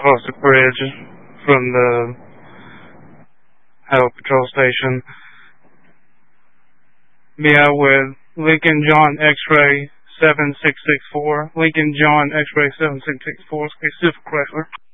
across the bridge from the Highway Patrol Station. Be out with Lincoln John X-Ray 7664. Lincoln John X-Ray 7664. Pacific Chrysler.